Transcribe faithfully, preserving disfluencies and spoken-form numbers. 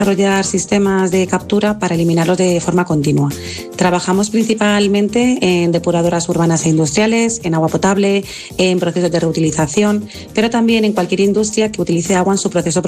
desarrollar sistemas de captura para eliminarlos de forma continua. Trabajamos principalmente en depuradoras urbanas e industriales, en agua potable, en procesos de reutilización, pero también en cualquier industria que utilice agua en su proceso